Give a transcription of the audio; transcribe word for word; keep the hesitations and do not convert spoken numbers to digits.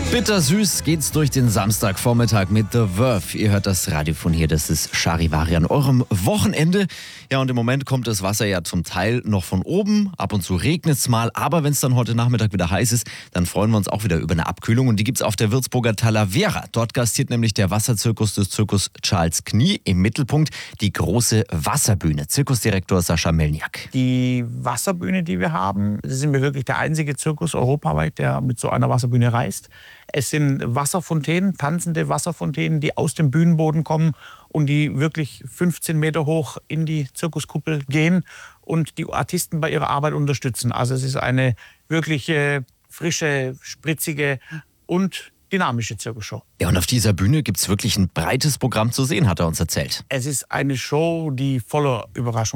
Bittersüß geht's durch den Samstagvormittag mit The Verve. Ihr hört das Radiofon hier, das ist Charivari an eurem Wochenende. Ja, und im Moment kommt das Wasser ja zum Teil noch von oben. Ab und zu regnet's mal, aber wenn es dann heute Nachmittag wieder heiß ist, dann freuen wir uns auch wieder über eine Abkühlung. Und die gibt's auf der Würzburger Talavera. Dort gastiert nämlich der Wasserzirkus des Zirkus Charles Knie. Im Mittelpunkt die große Wasserbühne. Zirkusdirektor Sascha Melniak. Die Wasserbühne, die wir haben, sind wir wirklich der einzige Zirkus europaweit, der mit so einer Wasserbühne reist. Es sind Wasserfontänen, tanzende Wasserfontänen, die aus dem Bühnenboden kommen und die wirklich fünfzehn Meter hoch in die Zirkuskuppel gehen und die Artisten bei ihrer Arbeit unterstützen. Also es ist eine wirklich äh, frische, spritzige und dynamische Zirkusshow. Ja, und auf dieser Bühne gibt's wirklich ein breites Programm zu sehen, hat er uns erzählt. Es ist eine Show, die voller Überraschungen